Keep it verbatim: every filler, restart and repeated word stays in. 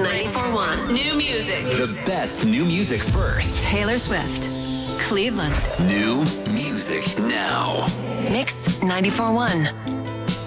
ninety-four point one. New music. The best new music first. Taylor Swift. Cleveland. New music now. Mix ninety-four point one.